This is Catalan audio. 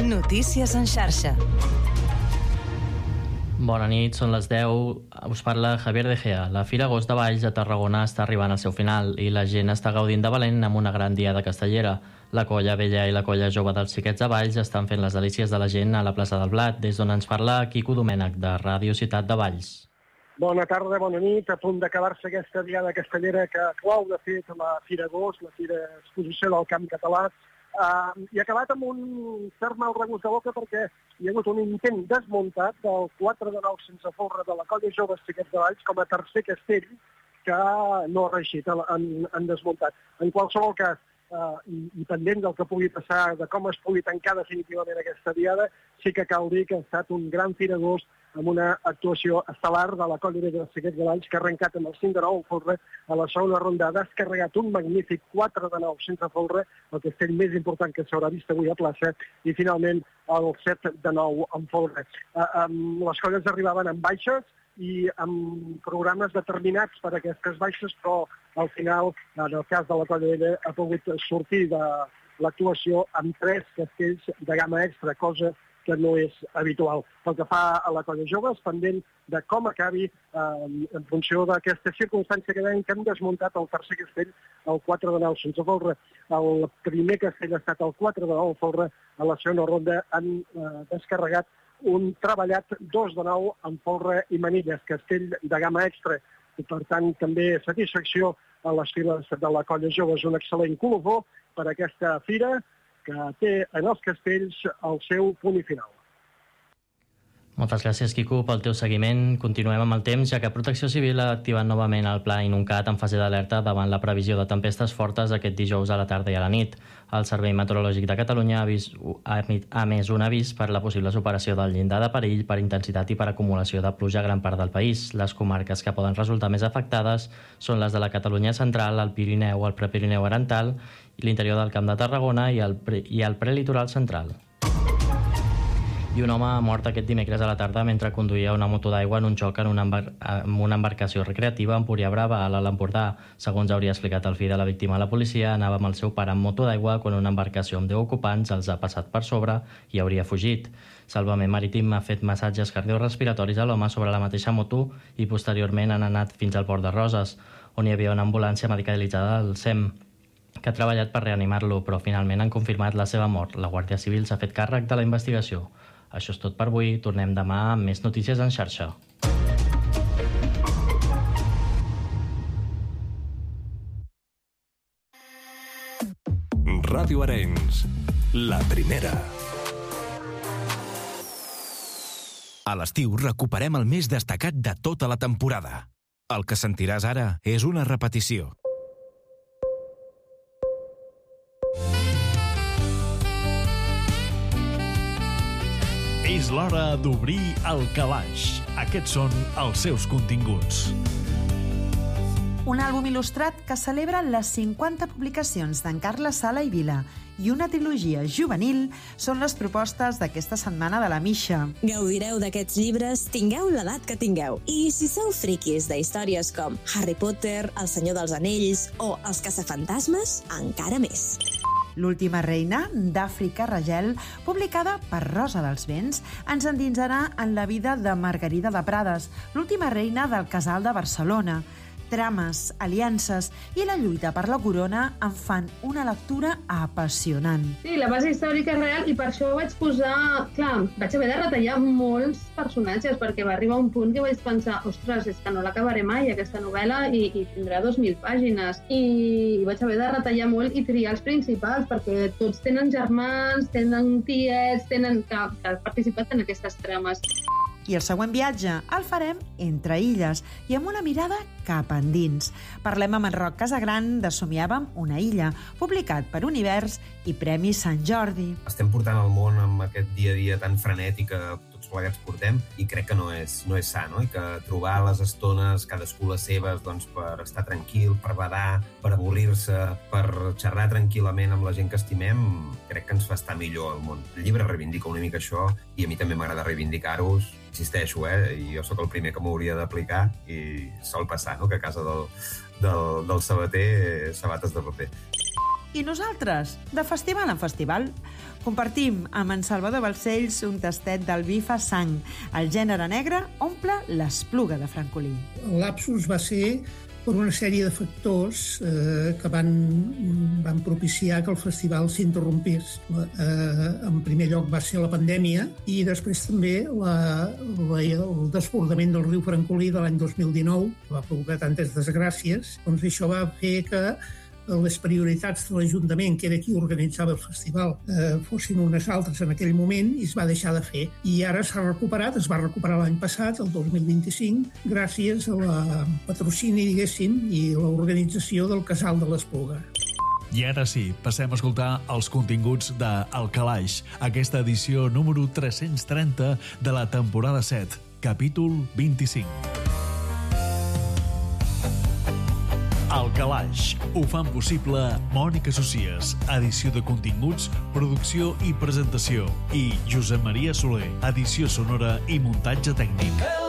Notícies en xarxa. Bona nit, són les 10. Us parla Javier De Gea. La Fira Agost de Valls a Tarragona està arribant al seu final i la gent està gaudint de valent amb una gran diada castellera. La colla vella i la colla jove dels xiquets de Valls estan fent les delícies de la gent a la plaça del Blat, des d'on ens parla Quico Domènech, de Ràdio Ciutat de Valls. Bona tarda, bona nit. A punt d'acabar-se aquesta diada castellera que clou, de fet, la Fira Agost, la Fira Exposició del Camp Català, i ha acabat amb un cert mal regust de boca perquè hi ha hagut un intent desmuntat del 4 de 9 sense folre de la colla jove Xiquets de Valls com a tercer castell que no ha reeixit, han desmuntat. En qualsevol cas, i pendent del que pugui passar, de com es pugui tancar definitivament aquesta diada, sí que cal dir que ha estat un gran Fira Agost amb una actuació estel·lar de la colla de Xiquets de Valls, que ha arrencat amb el 5 de 9 en folre a la segona ronda. Ha descarregat un magnífic 4 de 9 sense folre, el castell més important que s'haurà vist avui a plaça, i finalment el 7 de 9 en folre. Les colles arribaven amb baixes i amb programes determinats per a aquestes baixes, però al final, en el cas de la colla vella, ha pogut sortir de l'actuació amb 3 castells de gamma extra, cosa que no és habitual. Pel que fa a la colla jove, és pendent de com acabi en funció d'aquesta circumstància que deien que hem desmuntat el tercer castell, el 4 de 9 sense folre. El primer castell ha estat el 4 de 9 folre. A la segona ronda han descarregat un treballat 2 de 9 en folre i manilles, castell de gamma extra. I per tant, també satisfacció a les files de la colla jove. És un excel·lent colofó per a aquesta fira, que té en els castells el seu punt i final. Moltes gràcies, Quico, pel teu seguiment. Continuem amb el temps, ja que Protecció Civil ha activat novament el Pla Inuncat en fase d'alerta davant la previsió de tempestes fortes aquest dijous a la tarda i a la nit. El Servei Meteorològic de Catalunya ha emès un avís per la possible superació del llindar de perill per intensitat i per acumulació de pluja a gran part del país. Les comarques que poden resultar més afectades són les de la Catalunya central, el Pirineu, el Prepirineu Oriental, i l'interior del Camp de Tarragona i el prelitoral central. I un home ha mort aquest dimecres a la tarda mentre conduïa una moto d'aigua en un xoc en una embarcació recreativa a Empúria Brava, a l'Alt Empordà. Segons hauria explicat el fill de la víctima a la policia, anava amb el seu pare en moto d'aigua quan una embarcació amb 10 ocupants els ha passat per sobre i hauria fugit. Salvament Marítim ha fet massatges cardiorrespiratoris a l'home sobre la mateixa moto i posteriorment han anat fins al port de Roses, on hi havia una ambulància medicalitzada del SEM, que ha treballat per reanimar-lo, però finalment han confirmat la seva mort. La Guàrdia Civil s'ha fet càrrec de la investigació. Això és tot per avui. Tornem demà amb més notícies en xarxa. Ràdio Arenys, la primera. A l'estiu recuperem el més destacat de tota la temporada. El que sentiràs ara és una repetició. És l'hora d'obrir el calaix. Aquests són els seus continguts. Un àlbum il·lustrat que celebra les 50 publicacions d'en Carles Sala i Vila i una trilogia juvenil són les propostes d'aquesta setmana de la Misha. Gaudireu d'aquests llibres, tingueu l'edat que tingueu. I si sou friquis de històries com Harry Potter, El Senyor dels Anells o Els Caçafantasmes, encara més. L'última reina, d'Àfrica Ragel, publicada per Rosa dels Vents, ens endinsarà en la vida de Margarida de Prades, l'última reina del Casal de Barcelona. Trames, aliances i la lluita per la corona en fan una lectura apassionant. Sí, la base històrica és real i per això vaig posar... Clar, vaig haver de retallar molts personatges perquè va arribar un punt que vaig pensar ostres, és que no l'acabaré mai aquesta novel·la i tindrà 2.000 pàgines. I vaig haver de retallar molt i triar els principals perquè tots tenen germans, tenen tiets, tenen... que han participat en aquestes trames. I el següent viatge el farem entre illes i amb una mirada cap endins. Parlem amb en Roc Casagran de Somiàvem una illa, publicat per Univers i Premi Sant Jordi. Estem portant el món amb aquest dia a dia tan frenètic que tots plegats portem i crec que no és sa, no? I que trobar les estones, cadascú les seves, doncs, per estar tranquil, per badar, per avorrir-se, per xerrar tranquil·lament amb la gent que estimem, crec que ens fa estar millor al món. El llibre reivindica una mica això i a mi també m'agrada reivindicar-vos. Insisteixo, i jo sóc el primer que m'hauria d'aplicar i sol passar, no?, que a casa del sabater sabates de paper. I nosaltres, de festival en festival, compartim amb en Salvador Balcells un tastet del vi fa sang. El gènere negre omple l'Espluga de Francolí. El lapsus va ser per una sèrie de factors que van propiciar que el festival s'interrompés. En primer lloc va ser la pandèmia i després també el desbordament del riu Francolí de l'any 2019, que va provocar tantes desgràcies. Doncs això va fer que les prioritats de l'Ajuntament, que era qui organitzava el festival, fossin unes altres en aquell moment i es va deixar de fer. I ara s'ha recuperat, es va recuperar l'any passat, el 2025, gràcies a la patrocini, diguéssim, i l'organització del Casal de l'Espluga. I ara sí, passem a escoltar els continguts de El Calaix, aquesta edició número 330 de la temporada 7, capítol 25. El Calaix. Ho fan possible Mònica Socies, edició de continguts, producció i presentació, i Josep Maria Soler, edició sonora i muntatge tècnic.